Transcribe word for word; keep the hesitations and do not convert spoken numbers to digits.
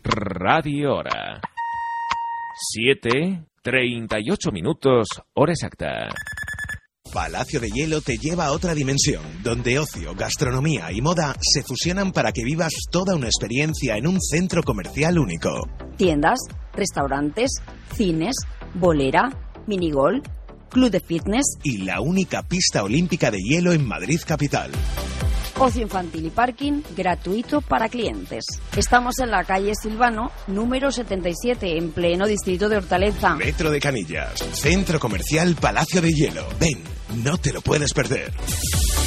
Radio Hora. siete, treinta y ocho minutos, hora exacta. Palacio de Hielo te lleva a otra dimensión, donde ocio, gastronomía y moda se fusionan para que vivas toda una experiencia en un centro comercial único. Tiendas, restaurantes, cines, bolera, minigol, club de fitness y la única pista olímpica de hielo en Madrid capital. Ocio infantil y parking gratuito para clientes. Estamos en la calle Silvano, número setenta y siete, en pleno distrito de Hortaleza. Metro de Canillas, Centro Comercial Palacio de Hielo. Ven, no te lo puedes perder.